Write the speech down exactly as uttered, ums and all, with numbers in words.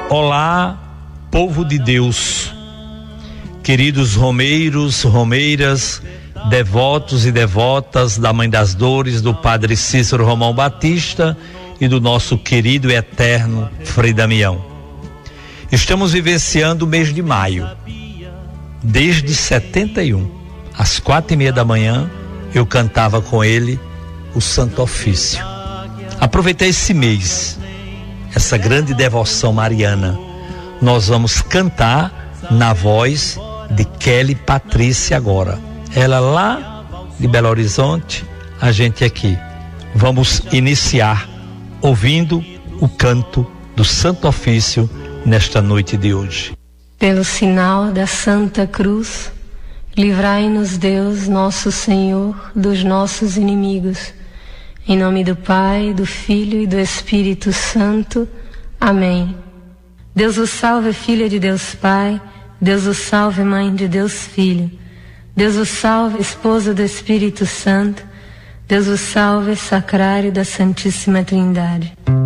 Olá, povo de Deus, queridos romeiros, romeiras, devotos e devotas da Mãe das Dores, do Padre Cícero Romão Batista e do nosso querido e eterno Frei Damião. Estamos vivenciando o mês de maio. Desde setenta e um, às quatro e meia da manhã, eu cantava com ele o Santo Ofício. Aproveitei esse mês, essa grande devoção mariana. Nós vamos cantar na voz de Kelly Patrícia agora. Ela lá de Belo Horizonte, a gente aqui. Vamos iniciar ouvindo o canto do Santo Ofício nesta noite de hoje. Pelo sinal da Santa Cruz, livrai-nos Deus, nosso Senhor, dos nossos inimigos. Em nome do Pai, do Filho e do Espírito Santo. Amém. Deus o salve, filha de Deus Pai. Deus o salve, mãe de Deus Filho. Deus o salve, esposa do Espírito Santo. Deus o salve, sacrário da Santíssima Trindade.